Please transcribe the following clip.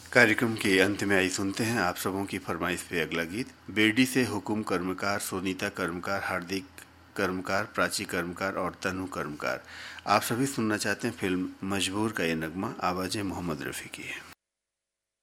कार्यक्रम के अंत में आई सुनते हैं आप सबों की फरमाइश पे अगला गीत। बेरडी से हुकुम कर्मकार, सोनीता कर्मकार, हार्दिक कर्मकार, प्राची कर्मकार और तनु कर्मकार आप सभी सुनना चाहते हैं फिल्म मजबूर का ये नगमा। आवाज़ें मोहम्मद रफ़ी की है।